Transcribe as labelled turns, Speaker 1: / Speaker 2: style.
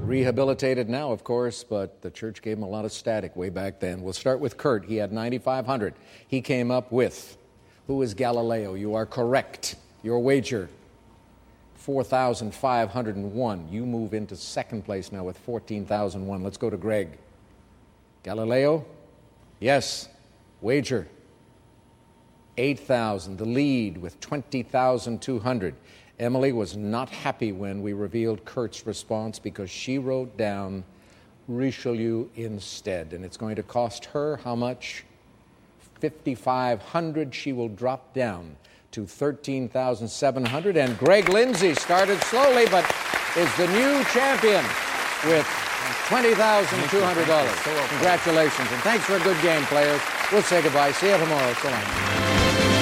Speaker 1: Rehabilitated now, of course, but the church gave him a lot of static way back then. We'll start with Kurt. He had 9,500. He came up with, who is Galileo? You are correct. Your wager, 4,501. You move into second place now with 14,001. Let's go to Greg. Galileo? Yes. Wager, 8,000. The lead with 20,200. Emily was not happy when we revealed Kurt's response because she wrote down Richelieu instead. And it's going to cost her how much? 5,500. She will drop down to 13,700. And Greg Lindsay started slowly, but is the new champion with $20,200. Congratulations. And thanks for a good game, players. We'll say goodbye. See you tomorrow. So long.